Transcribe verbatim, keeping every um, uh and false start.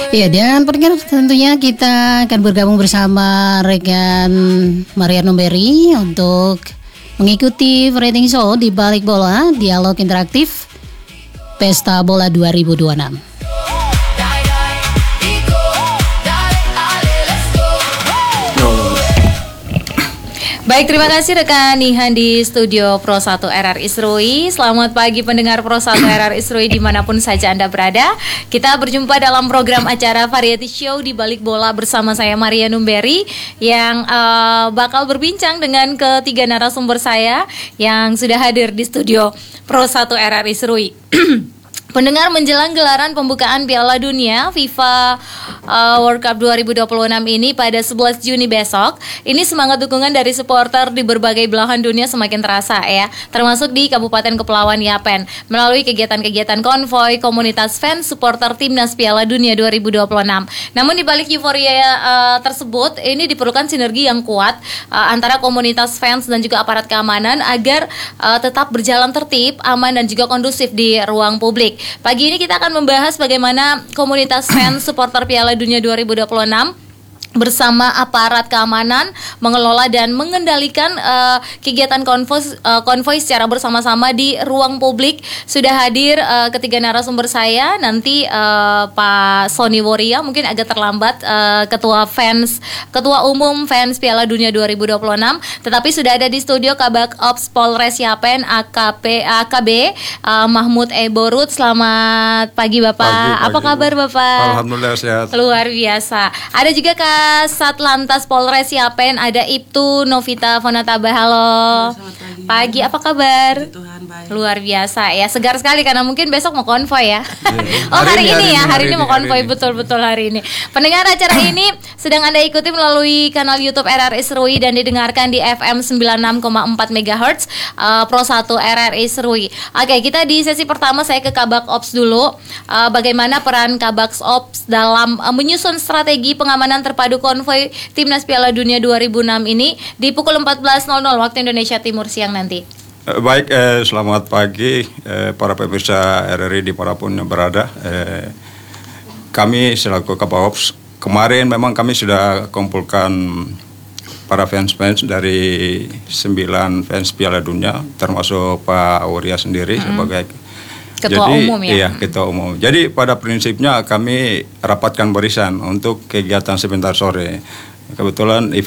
Ya, dan pendengar tentunya kita akan bergabung bersama rekan Maria Numberi untuk mengikuti rating show di Balik Bola Dialog Interaktif Pesta Bola dua ribu dua puluh enam. Baik, terima kasih rekan Nihan di studio Pro satu R R I Serui. Selamat pagi pendengar Pro satu R R I Serui dimanapun saja Anda berada. Kita berjumpa dalam program acara Variety Show di Balik Bola bersama saya Maria Numberi yang uh, bakal berbincang dengan ketiga narasumber saya yang sudah hadir di studio Pro satu R R I Serui. Pendengar, menjelang gelaran pembukaan Piala Dunia FIFA uh, World Cup dua ribu dua puluh enam ini pada sebelas Juni besok, ini semangat dukungan dari supporter di berbagai belahan dunia semakin terasa ya, termasuk di Kabupaten Kepulauan Yapen melalui kegiatan-kegiatan konvoy komunitas fans supporter timnas Piala Dunia dua ribu dua puluh enam. Namun di balik euforia uh, tersebut, ini diperlukan sinergi yang kuat uh, antara komunitas fans dan juga aparat keamanan agar uh, tetap berjalan tertib, aman dan juga kondusif di ruang publik. Pagi ini kita akan membahas bagaimana komunitas fans supporter Piala Dunia dua ribu dua puluh enam bersama aparat keamanan mengelola dan mengendalikan uh, kegiatan konvoy, uh, konvoy secara bersama-sama di ruang publik. Sudah hadir uh, ketiga narasumber saya. Nanti uh, Pak Sony Woria mungkin agak terlambat, uh, ketua fans, ketua umum fans Piala Dunia dua ribu dua puluh enam. Tetapi sudah ada di studio Kabak Ops Polres Yapen A K P A K B uh, Mahmud Eborut. Selamat pagi Bapak. Pagi, pagi, Apa kabar Bapak? Alhamdulillah sehat. Luar biasa. Ada juga Kak Satlantas Polres Yapen, ada Ibtu Novita Fonataba. Halo. Pagi. Pagi, apa kabar? Tuhan, baik. Luar biasa ya, segar sekali karena mungkin besok mau konvoy ya. Yeah. Oh hari, hari, ini, hari ini ya, hari, hari ini mau konvoy, betul-betul hari ini. Pendengar, acara ini sedang Anda ikuti melalui kanal YouTube R R I Serui dan didengarkan di F M sembilan puluh enam koma empat megahertz uh, Pro satu R R I Serui. Oke, kita di sesi pertama saya ke Kabak Ops dulu. Uh, bagaimana peran Kabak Ops dalam uh, menyusun strategi pengamanan terpadu konvoy Timnas Piala Dunia dua ribu enam ini di pukul empat belas waktu Indonesia Timur siang nanti. Baik, eh, selamat pagi eh, para pemirsa R R I dimanapun yang berada. Eh, kami selaku Kabak Ops kemarin memang kami sudah kumpulkan para fans-fans dari sembilan fans Piala Dunia, termasuk Pak Woria sendiri mm-hmm. sebagai Ketua Jadi, umum ya? Iya, ketua umum. Jadi pada prinsipnya kami rapatkan barisan untuk kegiatan sebentar sore. Kebetulan